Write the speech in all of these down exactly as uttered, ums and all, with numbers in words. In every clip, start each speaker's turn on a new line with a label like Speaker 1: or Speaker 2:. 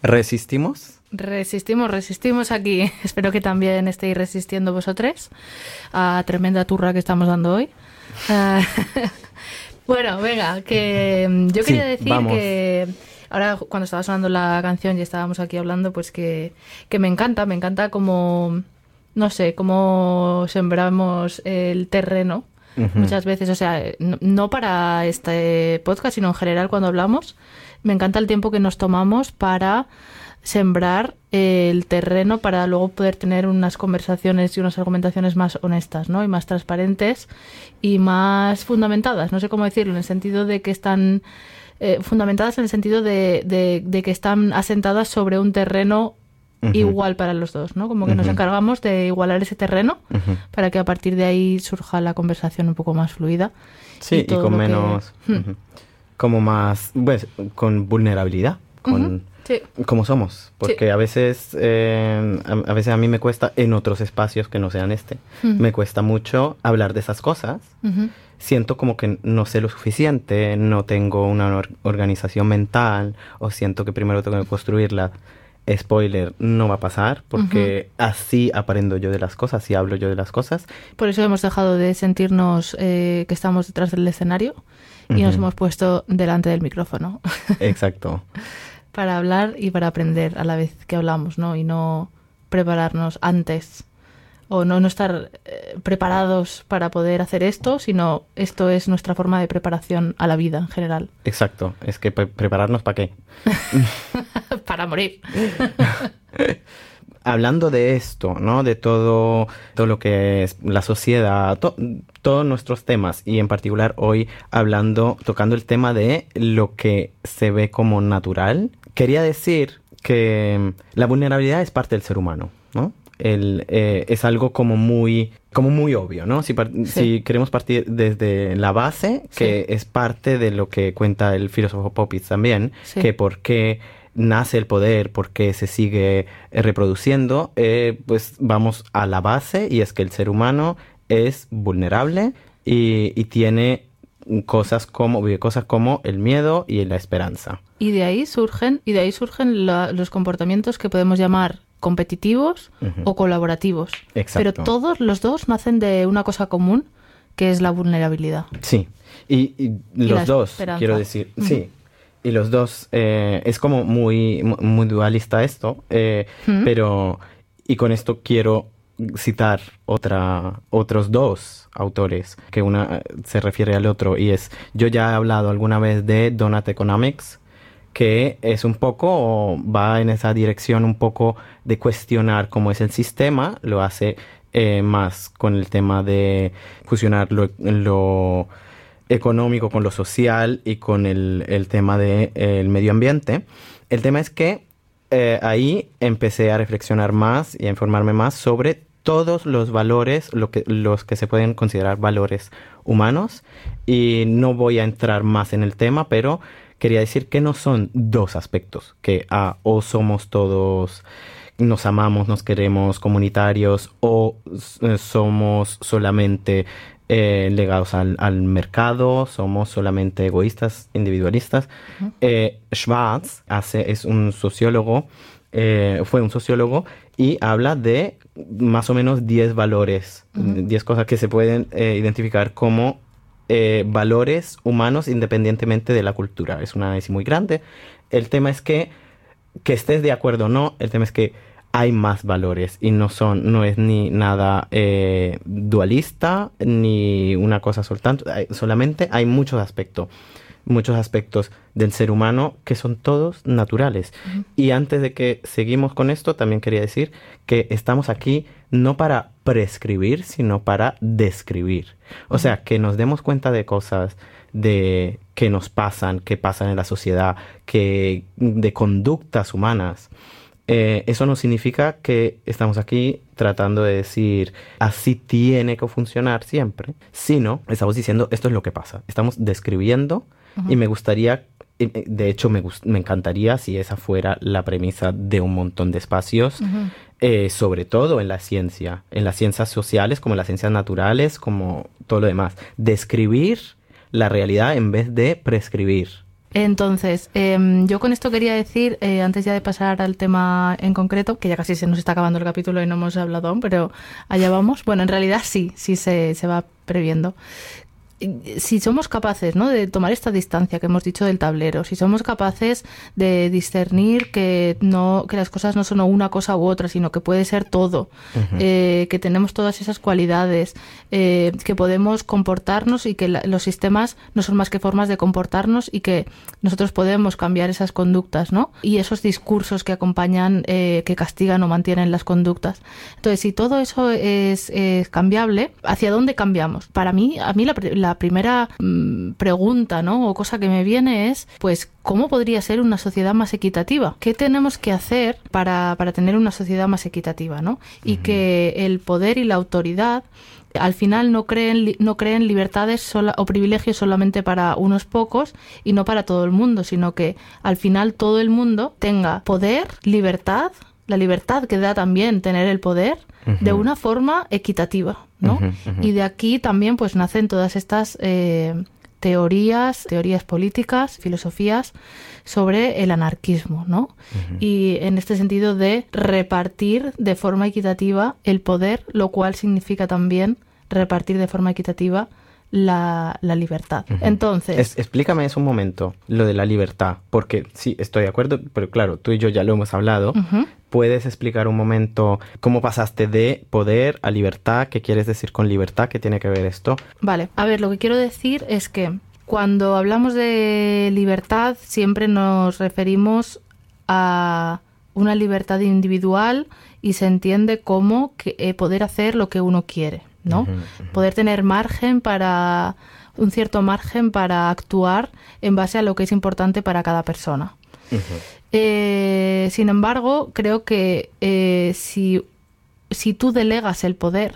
Speaker 1: ¿Resistimos?
Speaker 2: Resistimos, resistimos aquí. Espero que también estéis resistiendo vosotros a tremenda turra que estamos dando hoy. Uh, bueno, venga, que yo quería
Speaker 1: sí,
Speaker 2: decir
Speaker 1: vamos.
Speaker 2: que ahora cuando estaba sonando la canción y estábamos aquí hablando, pues que, que me encanta, me encanta como, no sé, cómo sembramos el terreno. Uh-huh. Muchas veces, o sea, no, no para este podcast, sino en general cuando hablamos, me encanta el tiempo que nos tomamos para sembrar el terreno para luego poder tener unas conversaciones y unas argumentaciones más honestas, ¿no? Y más transparentes y más fundamentadas, no sé cómo decirlo, en el sentido de que están eh, fundamentadas en el sentido de, de, de que están asentadas sobre un terreno uh-huh. igual para los dos, ¿no? Como que uh-huh. nos encargamos de igualar ese terreno uh-huh. para que a partir de ahí surja la conversación un poco más fluida.
Speaker 1: Sí, y, y con menos, que... uh-huh. como más, pues, con vulnerabilidad, con... Uh-huh. Sí. Como somos, porque sí. a veces eh, a, a veces a mí me cuesta en otros espacios que no sean este, uh-huh. me cuesta mucho hablar de esas cosas. Uh-huh. Siento como que no sé lo suficiente, no tengo una or- organización mental, o siento que primero tengo que construirla. Spoiler, no va a pasar, porque uh-huh. así aprendo yo de las cosas, así hablo yo de las cosas.
Speaker 2: Por eso hemos dejado de sentirnos eh, que estamos detrás del escenario y uh-huh. nos hemos puesto delante del micrófono.
Speaker 1: Exacto.
Speaker 2: Para hablar y para aprender a la vez que hablamos, ¿no? Y no prepararnos antes o no, no estar eh, preparados para poder hacer esto, sino esto es nuestra forma de preparación a la vida en general.
Speaker 1: Exacto. Es que pre- prepararnos ¿para qué?
Speaker 2: Para morir.
Speaker 1: Hablando de esto, ¿no? De todo, todo lo que es la sociedad, to- todos nuestros temas, y en particular hoy hablando, tocando el tema de lo que se ve como natural. Quería decir que la vulnerabilidad es parte del ser humano, ¿no? El, eh, es algo como muy, como muy obvio, ¿no? Si, par- sí. si queremos partir desde la base, que sí. es parte de lo que cuenta el filósofo Popitz también, sí. que por qué nace el poder, por qué se sigue reproduciendo, eh, pues vamos a la base, y es que el ser humano es vulnerable y, y tiene cosas como cosas como el miedo y la esperanza.
Speaker 2: Y de ahí surgen y de ahí surgen la, los comportamientos que podemos llamar competitivos uh-huh. o colaborativos.
Speaker 1: Exacto.
Speaker 2: Pero todos los dos nacen de una cosa común, que es la vulnerabilidad.
Speaker 1: Sí. Y, y los
Speaker 2: y
Speaker 1: dos,
Speaker 2: esperanza.
Speaker 1: quiero decir, uh-huh. sí. Y los dos, eh, es como muy, muy dualista esto, eh, uh-huh. pero, y con esto quiero citar otra, otros dos autores, que una se refiere al otro, y es, yo ya he hablado alguna vez de Donut Economics, que es un poco, va en esa dirección un poco de cuestionar cómo es el sistema, lo hace eh, más con el tema de fusionar lo, lo económico con lo social y con el, el tema del de, medio ambiente. El tema es que eh, ahí empecé a reflexionar más y a informarme más sobre todos los valores, lo que, los que se pueden considerar valores humanos, y no voy a entrar más en el tema, pero quería decir que no son dos aspectos, que ah, o somos todos, nos amamos, nos queremos, comunitarios, o eh, somos solamente eh, legados al, al mercado, somos solamente egoístas, individualistas. Uh-huh. Eh, Schwartz hace, es un sociólogo, eh, fue un sociólogo, y habla de más o menos diez valores, uh-huh. diez cosas que se pueden eh, identificar como eh, valores humanos independientemente de la cultura. Es un análisis muy grande. El tema es que, que estés de acuerdo o no, el tema es que hay más valores y no son, no es ni nada eh, dualista ni una cosa soltante, solamente hay muchos aspectos. muchos aspectos del ser humano que son todos naturales. Uh-huh. Y antes de que seguimos con esto, también quería decir que estamos aquí no para prescribir, sino para describir. O uh-huh. sea, que nos demos cuenta de cosas de que nos pasan, que pasan en la sociedad, que de conductas humanas. Eh, eso no significa que estamos aquí tratando de decir así tiene que funcionar siempre, sino estamos diciendo esto es lo que pasa. Estamos describiendo. Uh-huh. Y me gustaría, de hecho me, gust- me encantaría si esa fuera la premisa de un montón de espacios, uh-huh. eh, sobre todo en la ciencia, en las ciencias sociales, como en las ciencias naturales, como todo lo demás. Describir la realidad en vez de prescribir.
Speaker 2: Entonces, eh, yo con esto quería decir, eh, antes ya de pasar al tema en concreto, que ya casi se nos está acabando el capítulo y no hemos hablado aún, pero allá vamos. Bueno, en realidad sí, sí se, se va previendo. Si somos capaces, ¿no?, de tomar esta distancia que hemos dicho del tablero, si somos capaces de discernir que no que las cosas no son una cosa u otra, sino que puede ser todo, uh-huh. eh, que tenemos todas esas cualidades, eh, que podemos comportarnos y que la, los sistemas no son más que formas de comportarnos y que nosotros podemos cambiar esas conductas, ¿no? Y esos discursos que acompañan, eh, que castigan o mantienen las conductas. Entonces, si todo eso es, es cambiable, ¿hacia dónde cambiamos? Para mí, a mí la, la La primera mmm, pregunta, ¿no?, o cosa que me viene es, pues, ¿cómo podría ser una sociedad más equitativa? ¿Qué tenemos que hacer para, para tener una sociedad más equitativa, ¿no? Y uh-huh. que el poder y la autoridad al final no creen, no creen libertades sola, o privilegios solamente para unos pocos y no para todo el mundo, sino que al final todo el mundo tenga poder, libertad, la libertad que da también tener el poder, uh-huh. de una forma equitativa, ¿no? Uh-huh, uh-huh. Y de aquí también pues nacen todas estas eh, teorías, teorías políticas, filosofías sobre el anarquismo, ¿no? Uh-huh. Y en este sentido de repartir de forma equitativa el poder, lo cual significa también repartir de forma equitativa la, la libertad. Uh-huh. Entonces...
Speaker 1: Es, explícame eso un momento, lo de la libertad, porque sí, estoy de acuerdo, pero claro, tú y yo ya lo hemos hablado. Uh-huh. ¿Puedes explicar un momento cómo pasaste de poder a libertad? ¿Qué quieres decir con libertad? ¿Qué tiene que ver esto?
Speaker 2: Vale, a ver, lo que quiero decir es que cuando hablamos de libertad siempre nos referimos a una libertad individual y se entiende como que, eh, poder hacer lo que uno quiere, ¿no? Uh-huh, uh-huh. Poder tener margen para, un cierto margen para actuar en base a lo que es importante para cada persona. Uh-huh. Eh, sin embargo, creo que eh, si, si tú delegas el poder,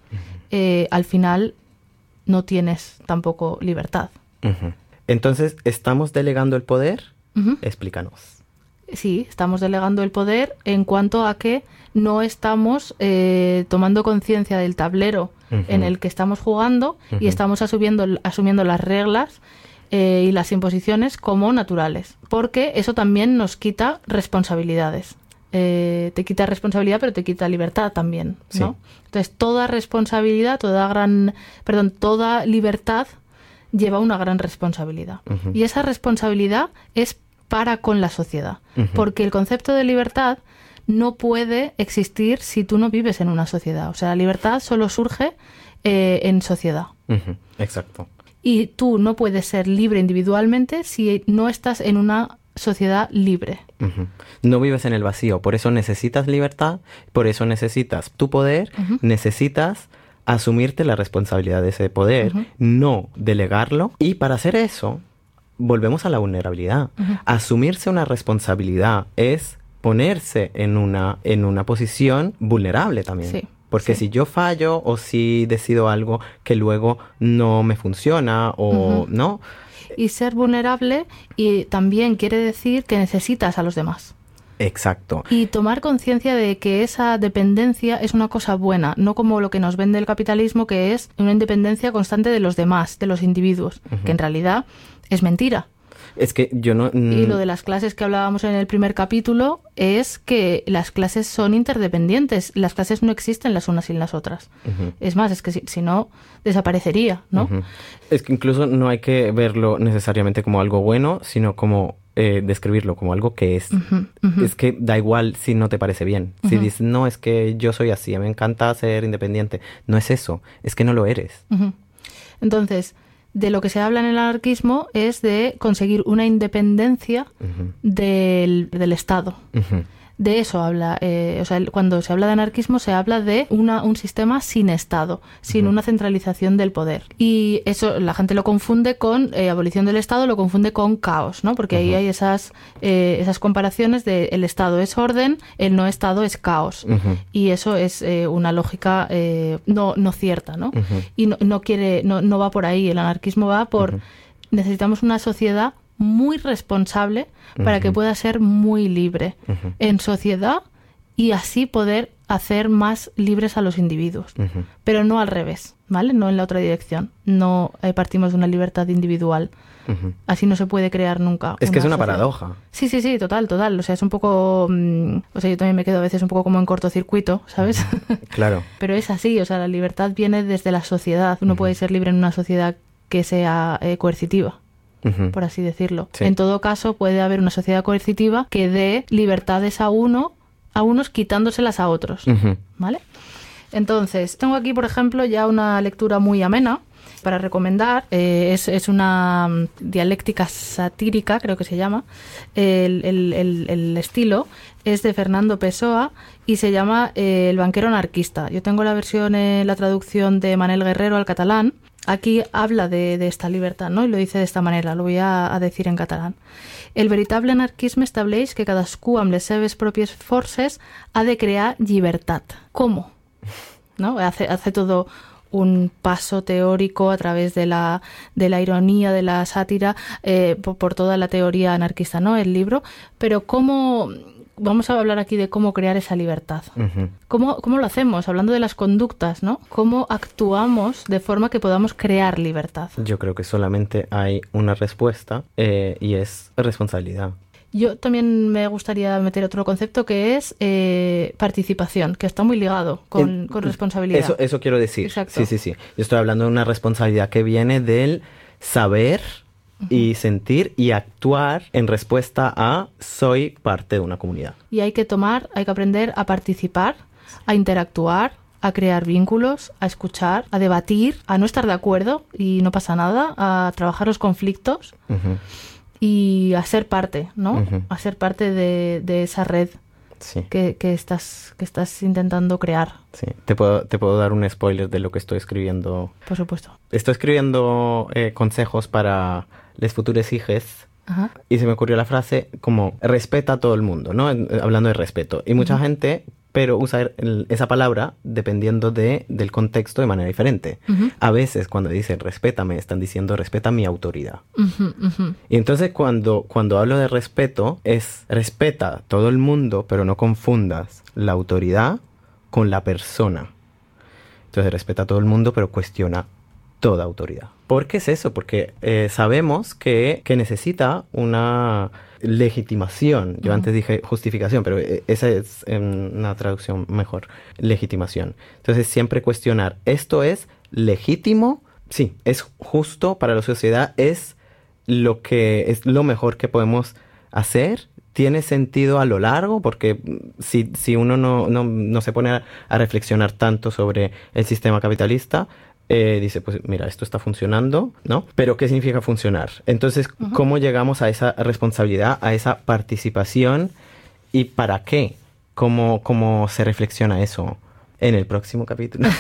Speaker 2: eh, al final no tienes tampoco libertad.
Speaker 1: Uh-huh. Entonces, ¿estamos delegando el poder?
Speaker 2: Uh-huh.
Speaker 1: Explícanos.
Speaker 2: Sí, estamos delegando el poder en cuanto a que no estamos eh, tomando conciencia del tablero uh-huh. en el que estamos jugando uh-huh. y estamos asumiendo, asumiendo las reglas Eh, y las imposiciones como naturales, porque eso también nos quita responsabilidades. Eh, te quita responsabilidad, pero te quita libertad también, ¿no? Sí. Entonces, toda responsabilidad, toda gran, perdón, toda libertad lleva una gran responsabilidad. Uh-huh. Y esa responsabilidad es para con la sociedad, uh-huh. porque el concepto de libertad no puede existir si tú no vives en una sociedad. O sea, la libertad solo surge eh, en sociedad.
Speaker 1: Uh-huh. Exacto.
Speaker 2: Y tú no puedes ser libre individualmente si no estás en una sociedad libre.
Speaker 1: Uh-huh. No vives en el vacío, por eso necesitas libertad, por eso necesitas tu poder, uh-huh. necesitas asumirte la responsabilidad de ese poder, uh-huh. no delegarlo. Y para hacer eso, volvemos a la vulnerabilidad. Uh-huh. Asumirse una responsabilidad es ponerse en una, en una posición vulnerable también.
Speaker 2: Sí.
Speaker 1: Porque
Speaker 2: sí.
Speaker 1: si yo fallo o si decido algo que luego no me funciona o uh-huh. no.
Speaker 2: Y ser vulnerable y también quiere decir que necesitas a los demás.
Speaker 1: Exacto.
Speaker 2: Y tomar conciencia de que esa dependencia es una cosa buena, no como lo que nos vende el capitalismo, que es una independencia constante de los demás, de los individuos, uh-huh. que en realidad es mentira.
Speaker 1: Es que yo no... Mm...
Speaker 2: Y lo de las clases que hablábamos en el primer capítulo es que las clases son interdependientes. Las clases no existen las unas sin las otras. Uh-huh. Es más, es que si, si no, desaparecería, ¿no?
Speaker 1: Uh-huh. Es que incluso no hay que verlo necesariamente como algo bueno, sino como eh, describirlo como algo que es. Uh-huh. Uh-huh. Es que da igual si no te parece bien. Uh-huh. Si dices, no, es que yo soy así, me encanta ser independiente. No es eso, es que no lo eres.
Speaker 2: Uh-huh. Entonces... de lo que se habla en el anarquismo es de conseguir una independencia uh-huh. del, del Estado. Uh-huh. De eso habla, eh, o sea, cuando se habla de anarquismo se habla de una, un sistema sin Estado, sin uh-huh. una centralización del poder. Y eso la gente lo confunde con eh, abolición del Estado, lo confunde con caos, ¿no? Porque uh-huh. ahí hay esas, eh, esas comparaciones de el Estado es orden, el no Estado es caos. Uh-huh. Y eso es eh, una lógica eh, no, no cierta, ¿no? Uh-huh. Y no, no quiere, no, no va por ahí. El anarquismo va por uh-huh. necesitamos una sociedad muy responsable para uh-huh. que pueda ser muy libre uh-huh. en sociedad y así poder hacer más libres a los individuos. Uh-huh. Pero no al revés, ¿vale? No en la otra dirección. No eh, partimos de una libertad individual
Speaker 1: Uh-huh.
Speaker 2: Así no se puede crear nunca.
Speaker 1: Es que es una
Speaker 2: sociedad.
Speaker 1: paradoja.
Speaker 2: Sí, sí, sí, total, total. O sea, es un poco... Mmm, o sea, yo también me quedo a veces un poco como en cortocircuito, ¿sabes?
Speaker 1: Claro.
Speaker 2: Pero es así, o sea, la libertad viene desde la sociedad. Uno uh-huh. puede ser libre en una sociedad que sea eh, coercitiva. Uh-huh. Por así decirlo. Sí. En todo caso, puede haber una sociedad coercitiva que dé libertades a uno, a unos quitándoselas a otros, uh-huh. ¿vale? Entonces, tengo aquí, por ejemplo, ya una lectura muy amena para recomendar. Eh, es, es una dialéctica satírica, creo que se llama. El, el, el, el estilo es de Fernando Pessoa y se llama eh, El banquero anarquista. Yo tengo la versión, eh, la traducción de Manel Guerrero al catalán. Aquí habla de, de esta libertad, ¿no? Y lo dice de esta manera, lo voy a, a decir en catalán. El veritable anarquisme estableix que cadascú amb les seves pròpies forces ha de crear llibertat. ¿Cómo? ¿No? Hace, hace todo un paso teórico a través de la, de la ironía, de la sátira, eh, por, por toda la teoría anarquista, ¿no? El libro. Pero ¿cómo...? Vamos a hablar aquí de cómo crear esa libertad. Uh-huh. ¿Cómo, ¿Cómo lo hacemos? Hablando de las conductas, ¿no? ¿Cómo actuamos de forma que podamos crear libertad?
Speaker 1: Yo creo que solamente hay una respuesta eh, y es responsabilidad.
Speaker 2: Yo también me gustaría meter otro concepto que es eh, participación, que está muy ligado con, eh, con responsabilidad.
Speaker 1: Eso, eso quiero decir.
Speaker 2: Exacto.
Speaker 1: Sí, sí, sí. Yo estoy hablando de una responsabilidad que viene del saber y sentir y actuar en respuesta a soy parte de una comunidad.
Speaker 2: Y hay que tomar, hay que aprender a participar, a interactuar, a crear vínculos, a escuchar, a debatir, a no estar de acuerdo y no pasa nada, a trabajar los conflictos uh-huh. y a ser parte, ¿no? Uh-huh. A ser parte de, de esa red sí. que, que, estás, que estás intentando crear.
Speaker 1: Sí, te puedo, te puedo dar un spoiler de lo que estoy escribiendo.
Speaker 2: Por supuesto.
Speaker 1: Estoy escribiendo eh, consejos para les futures hijes. Ajá. Y se me ocurrió la frase como respeta a todo el mundo, ¿no? Hablando de respeto. Y mucha uh-huh. gente, pero usa el, esa palabra dependiendo de, del contexto de manera diferente. Uh-huh. A veces cuando dicen respétame, están diciendo respeta mi autoridad. Uh-huh, uh-huh. Y entonces cuando, cuando hablo de respeto, es respeta a todo el mundo, pero no confundas la autoridad con la persona. Entonces respeta a todo el mundo, pero cuestiona toda autoridad. ¿Por qué es eso? Porque eh, sabemos que, que necesita una legitimación. Yo uh-huh. antes dije justificación, pero esa es eh, una traducción mejor. Legitimación. Entonces siempre cuestionar, ¿esto es legítimo? Sí, es justo para la sociedad, es lo que es lo mejor que podemos hacer. ¿Tiene sentido a lo largo? Porque si, si uno no, no, no se pone a, a reflexionar tanto sobre el sistema capitalista, Eh, dice, pues mira, esto está funcionando, ¿no? Pero ¿qué significa funcionar? Entonces, uh-huh. ¿cómo llegamos a esa responsabilidad, a esa participación? ¿Y para qué? ¿Cómo, cómo se reflexiona eso en el próximo capítulo?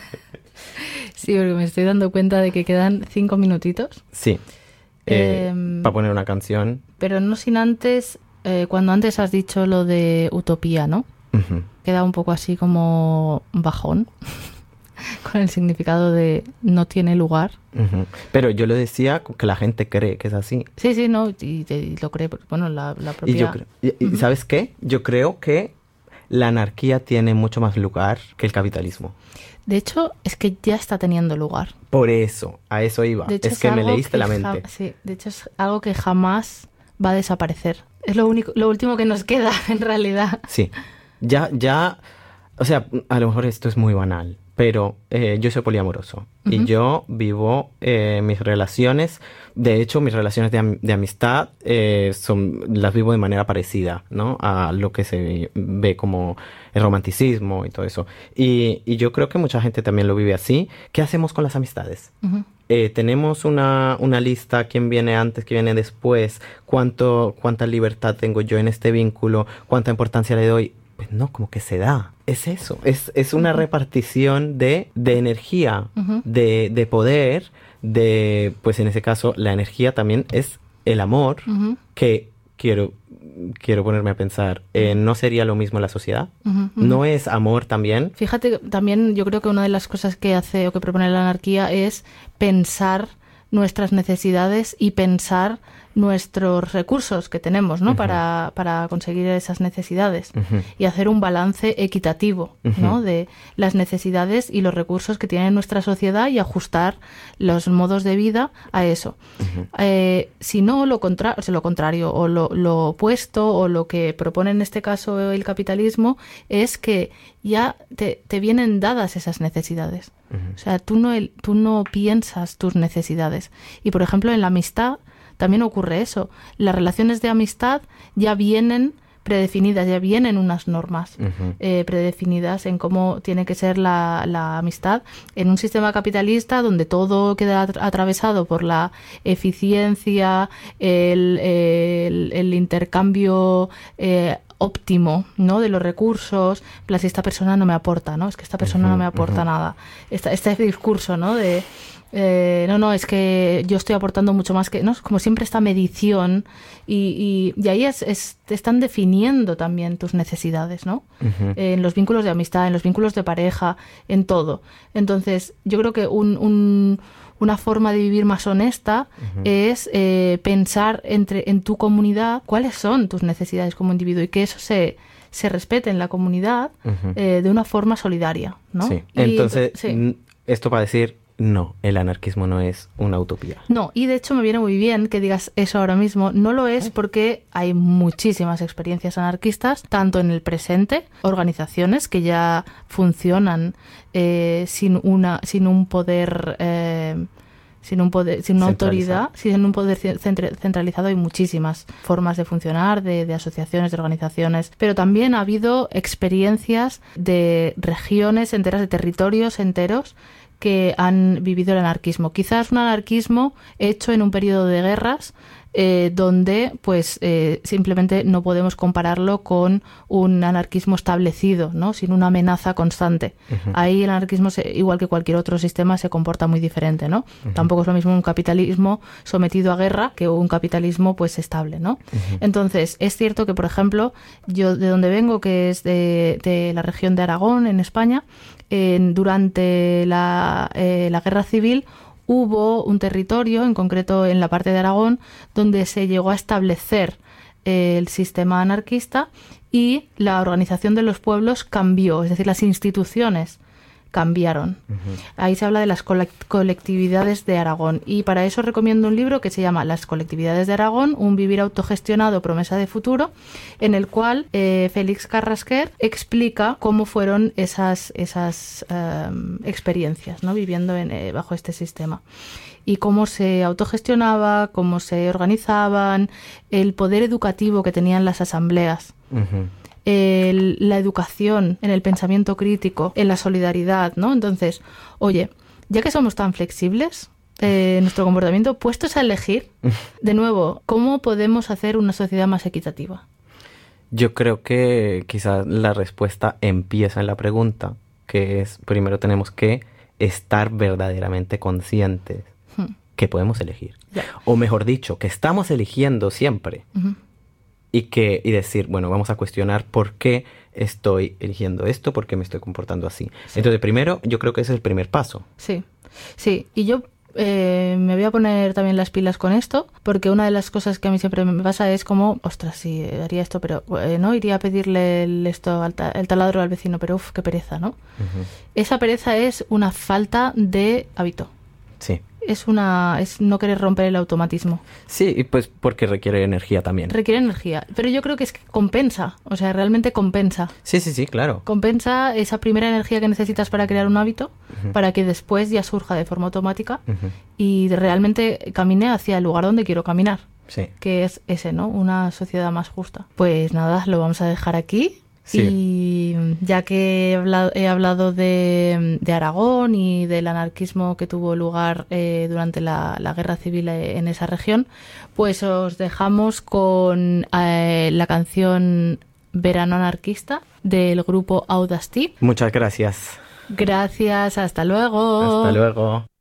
Speaker 2: Sí, porque me estoy dando cuenta de que quedan cinco minutitos.
Speaker 1: Sí, eh, eh, para poner una canción.
Speaker 2: Pero no sin antes, eh, cuando antes has dicho lo de utopía, ¿no? Uh-huh. Queda un poco así como bajón. Con el significado de no tiene lugar.
Speaker 1: Uh-huh. Pero yo lo decía que la gente cree que es así.
Speaker 2: Sí, sí, no, y, y lo cree, bueno, la, la propia...
Speaker 1: Y, yo creo, y, y uh-huh. ¿sabes qué? Yo creo que la anarquía tiene mucho más lugar que el capitalismo.
Speaker 2: De hecho, es que ya está teniendo lugar.
Speaker 1: Por eso, a eso iba.
Speaker 2: De hecho,
Speaker 1: es,
Speaker 2: es
Speaker 1: que me leíste
Speaker 2: que
Speaker 1: la mente.
Speaker 2: Ja- sí, de hecho es algo que jamás va a desaparecer. Es lo único, lo último que nos queda, en realidad.
Speaker 1: Sí, ya, ya, o sea, a lo mejor esto es muy banal, pero eh, yo soy poliamoroso uh-huh. y yo vivo eh, mis relaciones, de hecho mis relaciones de, am- de amistad eh, son, las vivo de manera parecida, ¿no? A lo que se ve como el romanticismo y todo eso. Y, y yo creo que mucha gente también lo vive así. ¿Qué hacemos con las amistades? Uh-huh. Eh, tenemos una, una lista, quién viene antes, quién viene después, cuánto, cuánta libertad tengo yo en este vínculo, cuánta importancia le doy. Pues no, como que se da. Es eso. Es, es una uh-huh. repartición de, de energía, uh-huh. de, de poder, de, pues en ese caso, la energía también es el amor, uh-huh. que quiero, quiero ponerme a pensar, eh, ¿no sería lo mismo la sociedad? Uh-huh. Uh-huh. ¿No es amor también?
Speaker 2: Fíjate, también yo creo que una de las cosas que hace o que propone la anarquía es pensar nuestras necesidades y pensar nuestros recursos que tenemos, ¿no? Uh-huh. para, para conseguir esas necesidades uh-huh. y hacer un balance equitativo uh-huh. ¿no? de las necesidades y los recursos que tiene nuestra sociedad y ajustar los modos de vida a eso. Uh-huh. Eh, si no, lo, contra- o sea, lo contrario o lo, lo opuesto o lo que propone en este caso el capitalismo es que ya te, te vienen dadas esas necesidades. Uh-huh. O sea, tú no, tú no piensas tus necesidades. Y, por ejemplo, en la amistad también ocurre eso. Las relaciones de amistad ya vienen predefinidas, ya vienen unas normas uh-huh. eh, predefinidas en cómo tiene que ser la, la amistad en un sistema capitalista donde todo queda at- atravesado por la eficiencia, el, el, el intercambio eh, óptimo, ¿no? De los recursos. Si esta persona no me aporta, ¿no? Es que esta persona uh-huh, no me aporta uh-huh. nada. Esta, este discurso, ¿no? De Eh, no, no, es que yo estoy aportando mucho más que... ¿no? Como siempre esta medición y, y, y ahí es, es, te están definiendo también tus necesidades, ¿no? Uh-huh. Eh, en los vínculos de amistad, en los vínculos de pareja, en todo. Entonces, yo creo que un, un, una forma de vivir más honesta uh-huh. es eh, pensar entre, en tu comunidad cuáles son tus necesidades como individuo y que eso se... se respete en la comunidad uh-huh. eh, de una forma solidaria, ¿no?
Speaker 1: Sí.
Speaker 2: Y,
Speaker 1: Entonces,
Speaker 2: sí.
Speaker 1: esto para decir... No, el anarquismo no es una utopía.
Speaker 2: No, y de hecho me viene muy bien que digas eso ahora mismo. No lo es porque hay muchísimas experiencias anarquistas, tanto en el presente, organizaciones que ya funcionan eh, sin una, sin un poder, eh, sin un poder, sin una autoridad, sin un poder centralizado. Hay muchísimas formas de funcionar, de, de asociaciones, de organizaciones, pero también ha habido experiencias de regiones enteras, de territorios enteros que han vivido el anarquismo. Quizás un anarquismo hecho en un periodo de guerras eh, donde pues eh, simplemente no podemos compararlo con un anarquismo establecido, ¿no? Sin una amenaza constante. Uh-huh. Ahí el anarquismo, se, igual que cualquier otro sistema, se comporta muy diferente, ¿no? Uh-huh. Tampoco es lo mismo un capitalismo sometido a guerra que un capitalismo pues estable, ¿no? Uh-huh. Entonces, es cierto que, por ejemplo, yo de donde vengo, que es de, de la región de Aragón, en España, En, durante la, eh, la guerra civil hubo un territorio, en concreto en la parte de Aragón, donde se llegó a establecer eh, el sistema anarquista y la organización de los pueblos cambió, es decir, las instituciones cambiaron. Uh-huh. Ahí se habla de las colectividades de Aragón y para eso recomiendo un libro que se llama Las colectividades de Aragón, un vivir autogestionado, promesa de futuro, en el cual eh, Félix Carrasquer explica cómo fueron esas, esas um, experiencias, ¿no? Viviendo en, eh, bajo este sistema y cómo se autogestionaba, cómo se organizaban, el poder educativo que tenían las asambleas. Uh-huh. El, la educación, en el pensamiento crítico, en la solidaridad, ¿no? Entonces, oye, ya que somos tan flexibles eh, en nuestro comportamiento, puestos a elegir, de nuevo, ¿cómo podemos hacer una sociedad más equitativa?
Speaker 1: Yo creo que quizás la respuesta empieza en la pregunta, que es, primero tenemos que estar verdaderamente conscientes hmm. que podemos elegir. Yeah. O mejor dicho, que estamos eligiendo siempre. Uh-huh. Y, que, y decir, bueno, vamos a cuestionar por qué estoy eligiendo esto, por qué me estoy comportando así. Sí. Entonces, primero, yo creo que ese es el primer paso.
Speaker 2: Sí, sí. Y yo eh, me voy a poner también las pilas con esto, porque una de las cosas que a mí siempre me pasa es como, ostras, sí, haría esto, pero eh, no iría a pedirle el, esto, al ta- el taladro al vecino, pero uff, qué pereza, ¿no? Uh-huh. Esa pereza es una falta de hábito.
Speaker 1: Sí.
Speaker 2: Es una es no querer romper el automatismo.
Speaker 1: Sí, y pues porque requiere energía también.
Speaker 2: Requiere energía, pero yo creo que es que compensa, o sea, realmente compensa.
Speaker 1: Sí, sí, sí, claro.
Speaker 2: Compensa esa primera energía que necesitas para crear un hábito, uh-huh. para que después ya surja de forma automática uh-huh. y realmente camine hacia el lugar donde quiero caminar.
Speaker 1: Sí.
Speaker 2: Que es ese, ¿no? Una sociedad más justa. Pues nada, lo vamos a dejar aquí. Sí. Y ya que he hablado, he hablado de, de Aragón y del anarquismo que tuvo lugar eh, durante la, la guerra civil en esa región, pues os dejamos con eh, la canción Verano Anarquista del grupo Audacity.
Speaker 1: Muchas gracias.
Speaker 2: Gracias, hasta luego.
Speaker 1: Hasta luego.